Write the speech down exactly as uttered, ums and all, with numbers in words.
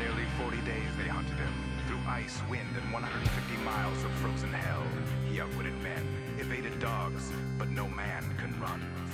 nearly forty days they hunted him. Through ice, wind, and one hundred fifty miles of frozen hell, he outwitted men, evaded dogs, but no man